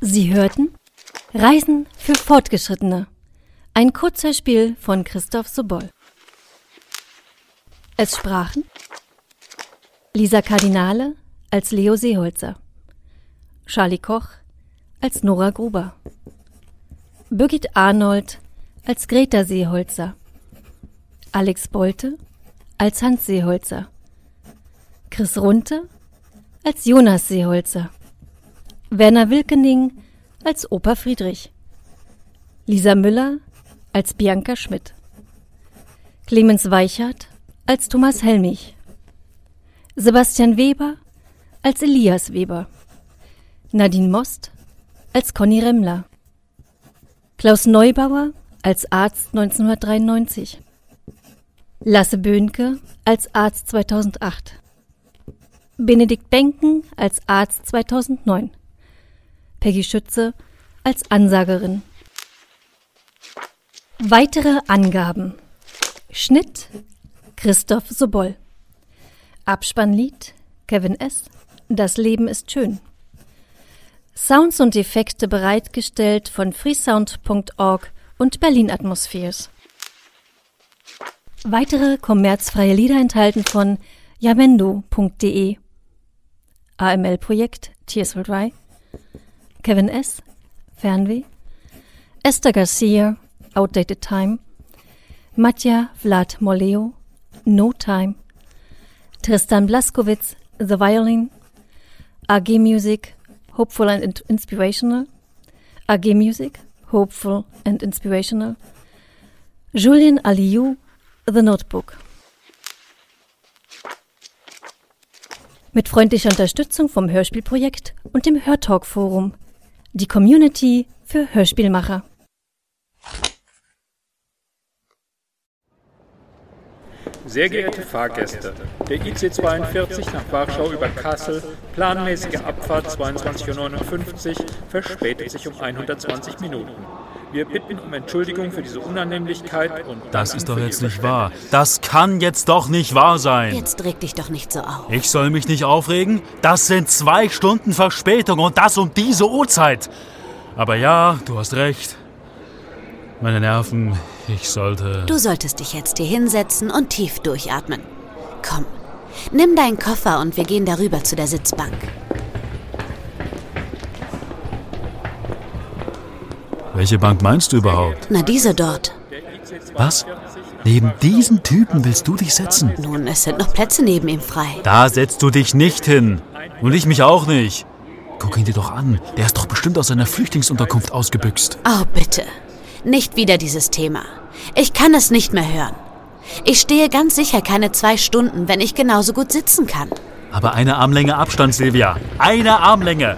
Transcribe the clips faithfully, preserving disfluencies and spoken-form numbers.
Sie hörten Reisen für Fortgeschrittene, ein Kurzhörspiel von Christoph Sobol. Es sprachen Lisa Kardinale als Leo Seeholzer, Charlie Koch als Nora Gruber, Birgit Arnold als Greta Seeholzer, Alex Bolte als Hans Seeholzer, Chris Runte als Jonas Seeholzer, Werner Wilkening als Opa Friedrich, Lisa Müller als Bianca Schmidt, Clemens Weichert als Thomas Helmich, Sebastian Weber als Elias Weber, Nadine Most als Conny Remmler, Klaus Neubauer als Arzt neunzehnhundertdreiundneunzig, Lasse Böhnke als Arzt zweitausendacht, Benedikt Benken als Arzt zweitausendneun, Peggy Schütze als Ansagerin. Weitere Angaben: Schnitt Christoph Sobol, Abspannlied Kevin S. Das Leben ist schön. Sounds und Effekte bereitgestellt von freesound punkt org und Berlin Atmospheres. Weitere kommerzfreie Lieder enthalten von jamendo punkt de, A M L-Projekt Tears Will Dry, Kevin S. Fernweh, Esther Garcia Outdated Time, Matja Vlad Moleo No Time, Tristan Blaskowitz The Violin, A G Music Hopeful and Inspirational, A G Music Hopeful and Inspirational, Julian Aliou The Notebook. Mit freundlicher Unterstützung vom Hörspielprojekt und dem Hörtalk-Forum, die Community für Hörspielmacher. Sehr geehrte Fahrgäste, der I C zweiundvierzig nach Warschau über Kassel, planmäßige Abfahrt zweiundzwanzig Uhr neunundfünfzig, verspätet sich um hundertzwanzig Minuten. Wir bitten um Entschuldigung für diese Unannehmlichkeit und... Das ist doch jetzt nicht wahr. Das kann jetzt doch nicht wahr sein. Jetzt reg dich doch nicht so auf. Ich soll mich nicht aufregen? Das sind zwei Stunden Verspätung und das um diese Uhrzeit. Aber ja, du hast recht. Meine Nerven, ich sollte... Du solltest dich jetzt hier hinsetzen und tief durchatmen. Komm, nimm deinen Koffer und wir gehen darüber zu der Sitzbank. Welche Bank meinst du überhaupt? Na, diese dort. Was? Neben diesen Typen willst du dich setzen? Nun, es sind noch Plätze neben ihm frei. Da setzt du dich nicht hin. Und ich mich auch nicht. Guck ihn dir doch an. Der ist doch bestimmt aus seiner Flüchtlingsunterkunft ausgebüxt. Oh, bitte. Nicht wieder dieses Thema. Ich kann es nicht mehr hören. Ich stehe ganz sicher keine zwei Stunden, wenn ich genauso gut sitzen kann. Aber eine Armlänge Abstand, Silvia. Eine Armlänge.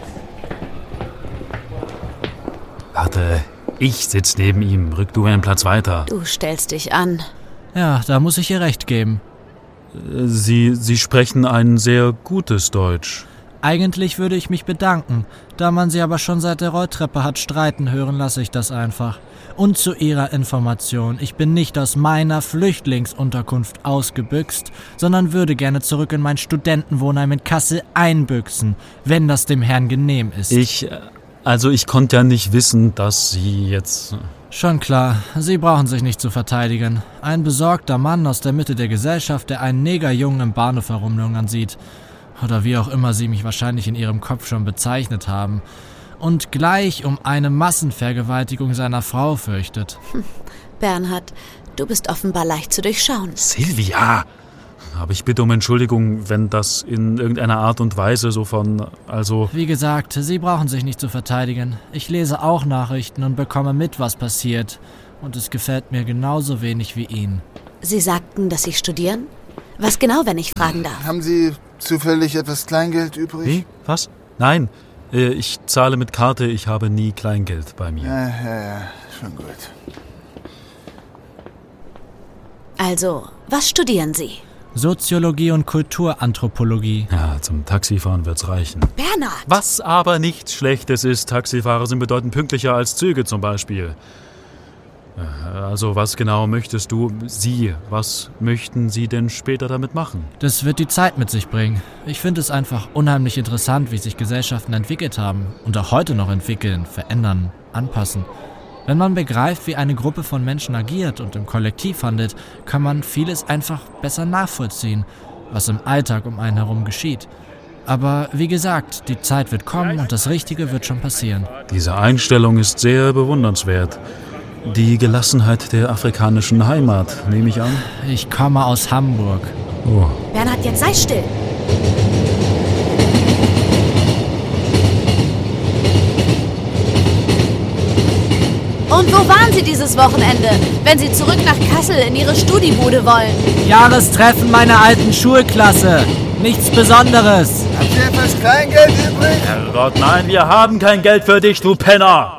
Warte, ich sitz neben ihm. Rück du einen Platz weiter. Du stellst dich an. Ja, da muss ich ihr recht geben. Sie, Sie sprechen ein sehr gutes Deutsch. Eigentlich würde ich mich bedanken. Da man sie aber schon seit der Rolltreppe hat streiten hören, lasse ich das einfach. Und zu Ihrer Information, ich bin nicht aus meiner Flüchtlingsunterkunft ausgebüxt, sondern würde gerne zurück in mein Studentenwohnheim in Kassel einbüchsen, wenn das dem Herrn genehm ist. Ich, also ich konnte ja nicht wissen, dass Sie jetzt... Schon klar, Sie brauchen sich nicht zu verteidigen. Ein besorgter Mann aus der Mitte der Gesellschaft, der einen Negerjungen im Bahnhof herumlungern sieht. Oder wie auch immer Sie mich wahrscheinlich in Ihrem Kopf schon bezeichnet haben. Und gleich um eine Massenvergewaltigung seiner Frau fürchtet. Hm, Bernhard, du bist offenbar leicht zu durchschauen. Silvia! Aber ich bitte um Entschuldigung, wenn das in irgendeiner Art und Weise so von, also... Wie gesagt, Sie brauchen sich nicht zu verteidigen. Ich lese auch Nachrichten und bekomme mit, was passiert. Und es gefällt mir genauso wenig wie Ihnen. Sie sagten, dass Sie studieren? Was genau, wenn ich fragen darf? Haben Sie zufällig etwas Kleingeld übrig? Wie? Was? Nein, äh, ich zahle mit Karte, ich habe nie Kleingeld bei mir. Ja, ja, ja, schon gut. Also, was studieren Sie? Soziologie und Kulturanthropologie. Ja, zum Taxifahren wird's reichen. Bernhard! Was aber nichts Schlechtes ist, Taxifahrer sind bedeutend pünktlicher als Züge zum Beispiel. Also was genau möchtest du, Sie, was möchten Sie denn später damit machen? Das wird die Zeit mit sich bringen. Ich finde es einfach unheimlich interessant, wie sich Gesellschaften entwickelt haben und auch heute noch entwickeln, verändern, anpassen. Wenn man begreift, wie eine Gruppe von Menschen agiert und im Kollektiv handelt, kann man vieles einfach besser nachvollziehen, was im Alltag um einen herum geschieht. Aber wie gesagt, die Zeit wird kommen und das Richtige wird schon passieren. Diese Einstellung ist sehr bewundernswert. Die Gelassenheit der afrikanischen Heimat, nehme ich an. Ich komme aus Hamburg. Oh. Bernhard, jetzt sei still. Und wo waren Sie dieses Wochenende, wenn Sie zurück nach Kassel in Ihre Studibude wollen? Jahrestreffen meiner alten Schulklasse. Nichts Besonderes. Habt ihr etwas Kleingeld übrig? Herrgott, nein, wir haben kein Geld für dich, du Penner!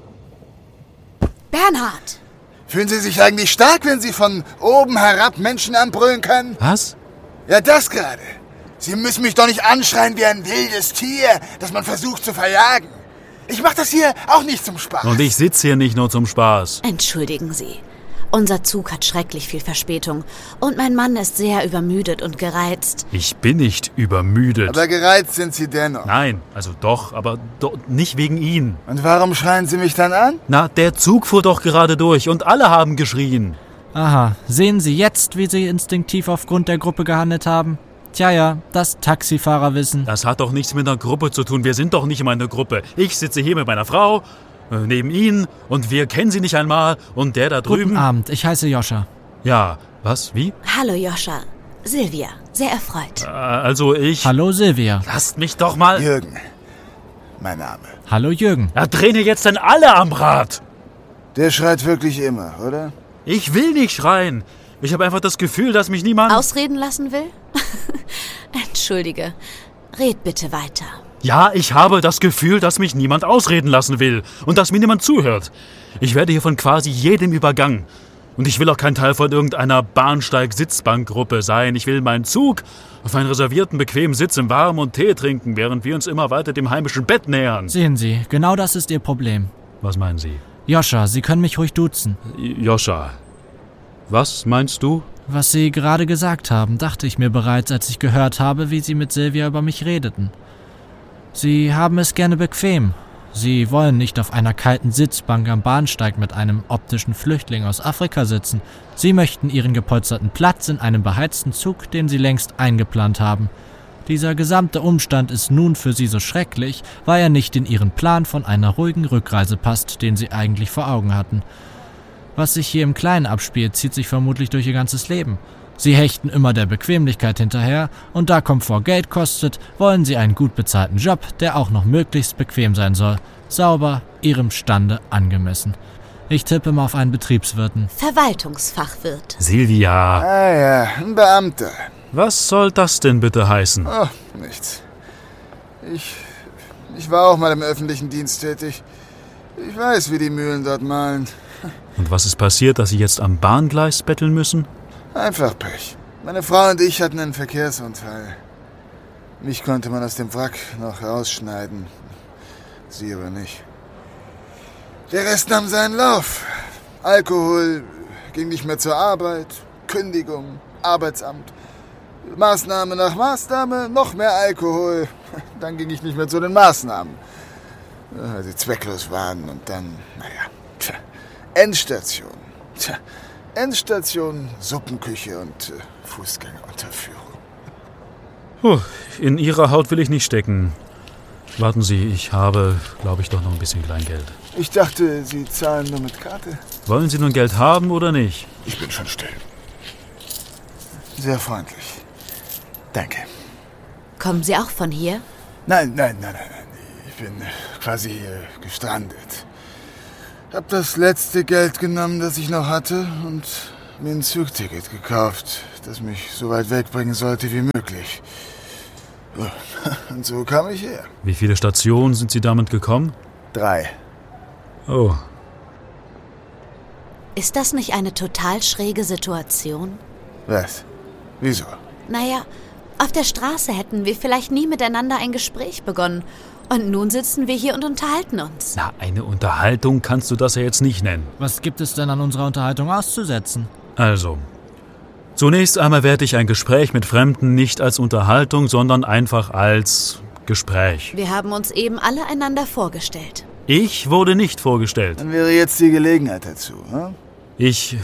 Bernhard! Fühlen Sie sich eigentlich stark, wenn Sie von oben herab Menschen anbrüllen können? Was? Ja, das gerade. Sie müssen mich doch nicht anschreien wie ein wildes Tier, das man versucht zu verjagen. Ich mach das hier auch nicht zum Spaß. Und ich sitze hier nicht nur zum Spaß. Entschuldigen Sie. Unser Zug hat schrecklich viel Verspätung und mein Mann ist sehr übermüdet und gereizt. Ich bin nicht übermüdet. Aber gereizt sind Sie dennoch. Nein, also doch, aber do- nicht wegen ihn. Und warum schreien Sie mich dann an? Na, der Zug fuhr doch gerade durch und alle haben geschrien. Aha, sehen Sie jetzt, wie Sie instinktiv aufgrund der Gruppe gehandelt haben? Tja, ja, das Taxifahrerwissen. Das hat doch nichts mit einer Gruppe zu tun. Wir sind doch nicht in einer Gruppe. Ich sitze hier mit meiner Frau, äh, neben Ihnen, und wir kennen Sie nicht einmal. Und der da drüben... Guten Abend, ich heiße Joscha. Ja, was? Wie? Hallo Joscha. Silvia, sehr erfreut. Äh, also ich... Hallo Silvia. Lasst mich doch mal... Jürgen, mein Name. Hallo Jürgen. Ja, drehen hier jetzt denn alle am Rad? Der schreit wirklich immer, oder? Ich will nicht schreien. Ich habe einfach das Gefühl, dass mich niemand... Ausreden lassen will? Entschuldige. Red bitte weiter. Ja, ich habe das Gefühl, dass mich niemand ausreden lassen will und dass mir niemand zuhört. Ich werde hier von quasi jedem übergangen. Und ich will auch kein Teil von irgendeiner Bahnsteig-Sitzbankgruppe sein. Ich will meinen Zug auf einen reservierten, bequemen Sitz im Warmen und Tee trinken, während wir uns immer weiter dem heimischen Bett nähern. Sehen Sie, genau das ist Ihr Problem. Was meinen Sie? Joscha, Sie können mich ruhig duzen. Joscha, was meinst du? Was Sie gerade gesagt haben, dachte ich mir bereits, als ich gehört habe, wie Sie mit Silvia über mich redeten. Sie haben es gerne bequem. Sie wollen nicht auf einer kalten Sitzbank am Bahnsteig mit einem optischen Flüchtling aus Afrika sitzen. Sie möchten Ihren gepolsterten Platz in einem beheizten Zug, den Sie längst eingeplant haben. Dieser gesamte Umstand ist nun für Sie so schrecklich, weil er nicht in Ihren Plan von einer ruhigen Rückreise passt, den Sie eigentlich vor Augen hatten. Was sich hier im Kleinen abspielt, zieht sich vermutlich durch Ihr ganzes Leben. Sie hechten immer der Bequemlichkeit hinterher und da Komfort Geld kostet, wollen Sie einen gut bezahlten Job, der auch noch möglichst bequem sein soll. Sauber, Ihrem Stande angemessen. Ich tippe mal auf einen Betriebswirten. Verwaltungsfachwirt. Silvia, Ah ja, ein Beamter. was soll das denn bitte heißen? Oh, nichts. Ich, ich war auch mal im öffentlichen Dienst tätig. Ich weiß, wie die Mühlen dort mahlen. Und was ist passiert, dass Sie jetzt am Bahngleis betteln müssen? Einfach Pech. Meine Frau und ich hatten einen Verkehrsunfall. Mich konnte man aus dem Wrack noch rausschneiden. Sie aber nicht. Der Rest nahm seinen Lauf. Alkohol, ging nicht mehr zur Arbeit, Kündigung, Arbeitsamt. Maßnahme nach Maßnahme, noch mehr Alkohol. Dann ging ich nicht mehr zu den Maßnahmen, weil sie zwecklos waren. Und dann, naja, tja, Endstation. Tja, Endstation, Suppenküche und äh, Fußgängerunterführung. Puh, in Ihrer Haut will ich nicht stecken. Warten Sie, ich habe, glaube ich, doch noch ein bisschen Kleingeld. Ich dachte, Sie zahlen nur mit Karte. Wollen Sie nun Geld haben oder nicht? Ich bin schon still. Sehr freundlich. Danke. Kommen Sie auch von hier? Nein, nein, nein, nein. nein. Ich bin äh, quasi äh, gestrandet. Hab das letzte Geld genommen, das ich noch hatte, und mir ein Zugticket gekauft, das mich so weit wegbringen sollte wie möglich. Und so kam ich her. Wie viele Stationen sind Sie damit gekommen? Drei. Oh, Ist das nicht eine total schräge Situation? Was? Wieso? Naja, auf der Straße hätten wir vielleicht nie miteinander ein Gespräch begonnen. Und nun sitzen wir hier und unterhalten uns. Na, eine Unterhaltung kannst du das ja jetzt nicht nennen. Was gibt es denn an unserer Unterhaltung auszusetzen? Also, zunächst einmal werde ich ein Gespräch mit Fremden nicht als Unterhaltung, sondern einfach als Gespräch. Wir haben uns eben alle einander vorgestellt. Ich wurde nicht vorgestellt. Dann wäre jetzt die Gelegenheit dazu, hm? Ich...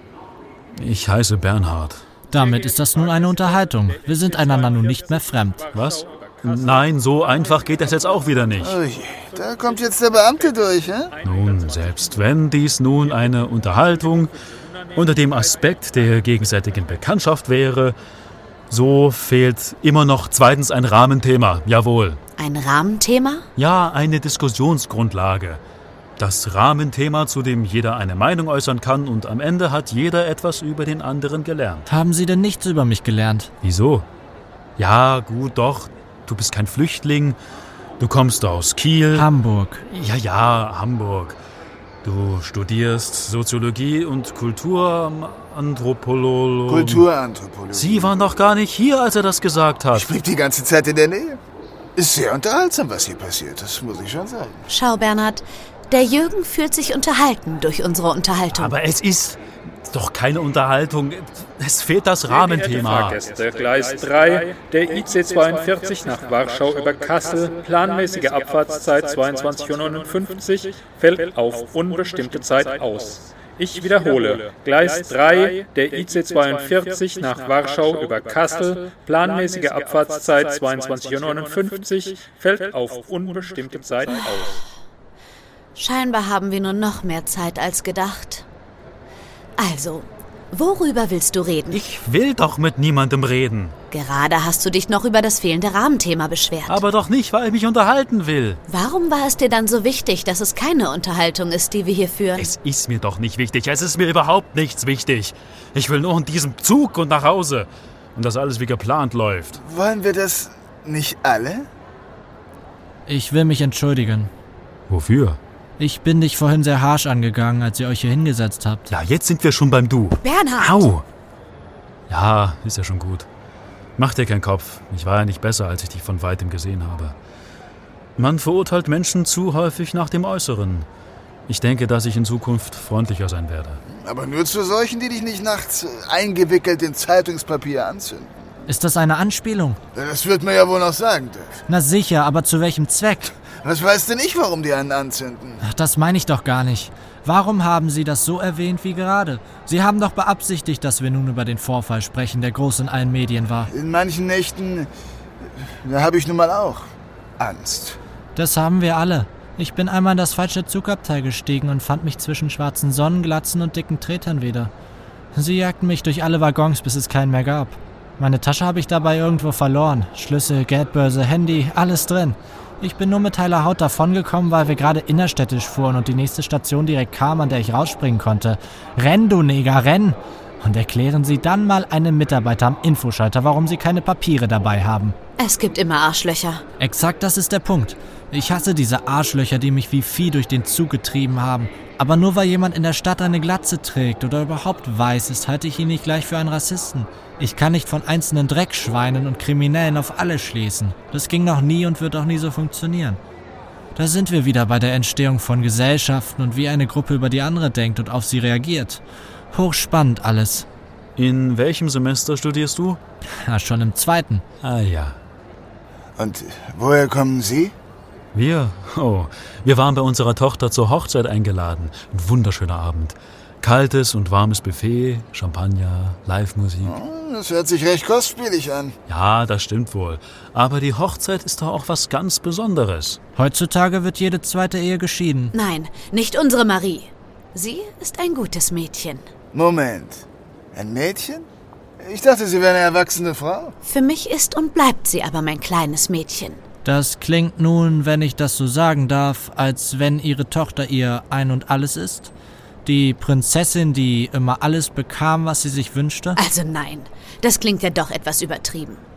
Ich heiße Bernhard. Damit ist das nun eine Unterhaltung. Wir sind einander nun nicht mehr fremd. Was? Nein, so einfach geht das jetzt auch wieder nicht. Oh je, da kommt jetzt der Beamte durch, hä? Nun, selbst wenn dies nun eine Unterhaltung unter dem Aspekt der gegenseitigen Bekanntschaft wäre, so fehlt immer noch zweitens ein Rahmenthema, jawohl. Ein Rahmenthema? Ja, eine Diskussionsgrundlage. Das Rahmenthema, zu dem jeder eine Meinung äußern kann und am Ende hat jeder etwas über den anderen gelernt. Haben Sie denn nichts über mich gelernt? Wieso? Ja, gut, doch. Du bist kein Flüchtling. Du kommst aus Kiel. Hamburg. Ja, ja, Hamburg. Du studierst Soziologie und Kulturanthropologie. Kulturanthropologie. Sie waren doch gar nicht hier, als er das gesagt hat. Ich blieb die ganze Zeit in der Nähe. Ist sehr unterhaltsam, was hier passiert, das muss ich schon sagen. Schau, Bernhard, der Jürgen fühlt sich unterhalten durch unsere Unterhaltung. Aber es ist doch keine Unterhaltung. Es fehlt das Rahmenthema. Fahrgäste, Gleis drei, der I C zweiundvierzig nach Warschau über Kassel, planmäßige Abfahrtszeit zweiundzwanzig Uhr neunundfünfzig, fällt auf unbestimmte Zeit aus. Ich wiederhole, Gleis drei, der I C zweiundvierzig nach Warschau über Kassel, planmäßige Abfahrtszeit zweiundzwanzig Uhr neunundfünfzig, fällt auf unbestimmte Zeit aus. Scheinbar haben wir nur noch mehr Zeit als gedacht. Also, worüber willst du reden? Ich will doch mit niemandem reden. Gerade hast du dich noch über das fehlende Rahmenthema beschwert. Aber doch nicht, weil ich mich unterhalten will. Warum war es dir dann so wichtig, dass es keine Unterhaltung ist, die wir hier führen? Es ist mir doch nicht wichtig. Es ist mir überhaupt nichts wichtig. Ich will nur in diesem Zug und nach Hause. Und dass alles wie geplant läuft. Wollen wir das nicht alle? Ich will mich entschuldigen. Wofür? Ich bin dich vorhin sehr harsch angegangen, als ihr euch hier hingesetzt habt. Ja, jetzt sind wir schon beim Du. Bernhard! Au! Ja, ist ja schon gut. Mach dir keinen Kopf. Ich war ja nicht besser, als ich dich von Weitem gesehen habe. Man verurteilt Menschen zu häufig nach dem Äußeren. Ich denke, dass ich in Zukunft freundlicher sein werde. Aber nur zu solchen, die dich nicht nachts eingewickelt in Zeitungspapier anzünden. Ist das eine Anspielung? Das wird mir ja wohl noch sagen, Dirk. Na sicher, aber zu welchem Zweck? Was weißt denn ich, warum die einen anzünden? Ach, das meine ich doch gar nicht. Warum haben Sie das so erwähnt wie gerade? Sie haben doch beabsichtigt, dass wir nun über den Vorfall sprechen, der groß in allen Medien war. In manchen Nächten, da habe ich nun mal auch Angst. Das haben wir alle. Ich bin einmal in das falsche Zugabteil gestiegen und fand mich zwischen schwarzen Sonnenglatzen und dicken Tretern wieder. Sie jagten mich durch alle Waggons, bis es keinen mehr gab. Meine Tasche habe ich dabei irgendwo verloren. Schlüssel, Geldbörse, Handy, alles drin. Ich bin nur mit heiler Haut davongekommen, weil wir gerade innerstädtisch fuhren und die nächste Station direkt kam, an der ich rausspringen konnte. Renn, du Neger, renn! Und erklären Sie dann mal einem Mitarbeiter am Infoschalter, warum Sie keine Papiere dabei haben. Es gibt immer Arschlöcher. Exakt, das ist der Punkt. Ich hasse diese Arschlöcher, die mich wie Vieh durch den Zug getrieben haben. Aber nur weil jemand in der Stadt eine Glatze trägt oder überhaupt weiß ist, halte ich ihn nicht gleich für einen Rassisten. Ich kann nicht von einzelnen Dreckschweinen und Kriminellen auf alle schließen. Das ging noch nie und wird auch nie so funktionieren. Da sind wir wieder bei der Entstehung von Gesellschaften und wie eine Gruppe über die andere denkt und auf sie reagiert. Hochspannend alles. In welchem Semester studierst du? Ja, schon im zweiten. Ah ja. Und woher kommen Sie? Wir? Oh, wir waren bei unserer Tochter zur Hochzeit eingeladen. Ein wunderschöner Abend. Kaltes und warmes Buffet, Champagner, Live-Musik. Oh, das hört sich recht kostspielig an. Ja, das stimmt wohl. Aber die Hochzeit ist doch auch was ganz Besonderes. Heutzutage wird jede zweite Ehe geschieden. Nein, nicht unsere Marie. Sie ist ein gutes Mädchen. Moment. Ein Mädchen? Ich dachte, sie wäre eine erwachsene Frau. Für mich ist und bleibt sie aber mein kleines Mädchen. Das klingt nun, wenn ich das so sagen darf, als wenn Ihre Tochter ihr Ein und Alles ist? Die Prinzessin, die immer alles bekam, was sie sich wünschte? Also nein, das klingt ja doch etwas übertrieben.